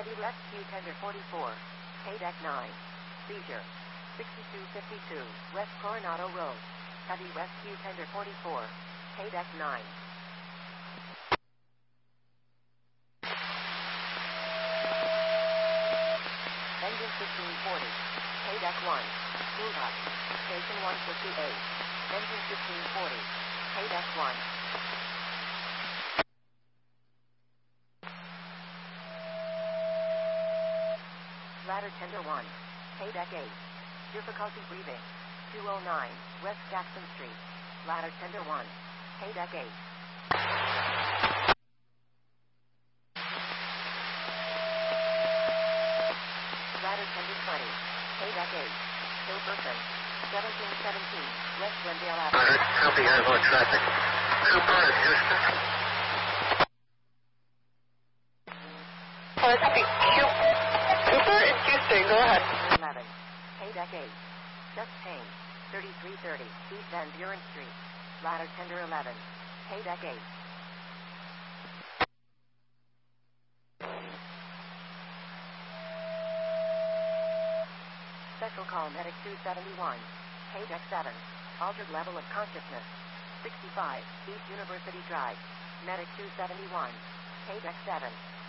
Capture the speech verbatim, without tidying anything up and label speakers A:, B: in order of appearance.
A: Heavy Rescue Tender forty-four. K-Deck nine. Seizure. sixty-two fifty-two, West Coronado Road. Heavy Rescue Tender forty-four. K-Deck nine. Engine fifteen forty. K-Deck one. Move up. Station one fifty-eight. Engine fifteen forty. K-Deck one. Ladder Tender one. K-Deck eight. Difficulty breathing. two oh nine, West Jackson Street. Ladder Tender one. K-Deck eight. Ladder Tender twenty. K-Deck eight. Hilberton. seventeen seventeen, West Glendale Avenue.
B: Copy, airport traffic. Cooper in Houston.
C: Oh, copy. Cooper in Houston, go ahead.
A: eleven. K-Deck eight. Just Payne. thirty-three thirty, East Van Buren Street. Ladder Tender eleven. K-Deck eight. Special call Medic two seventy-one. K-Deck seven. Altered level of consciousness. sixty-five, East University Drive. Medic two seventy-one. K-Deck seven.